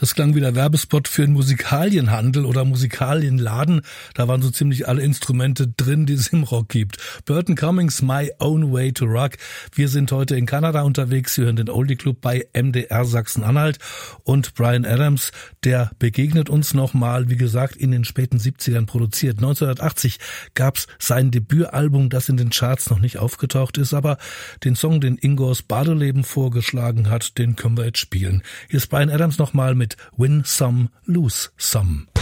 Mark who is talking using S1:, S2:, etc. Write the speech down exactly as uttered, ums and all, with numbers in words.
S1: Das klang wie der Werbespot für einen Musikalienhandel oder Musikalienladen. Da waren so ziemlich alle Instrumente drin, die es im Rock gibt. Burton Cummings, My Own Way to Rock. Wir sind heute in Kanada unterwegs. Wir hören den Oldie Club bei M D R Sachsen-Anhalt. Und Bryan Adams, der begegnet uns nochmal, wie gesagt, in den späten siebzigern produziert. neunzehnhundertachtzig gab's sein Debütalbum, das in den Charts noch nicht aufgetaucht ist, aber den Song, den Ingo aus Bardeleben vorgeschlagen hat, den können wir jetzt spielen. Hier ist Bryan Adams nochmal mit Win Some, Lose Some.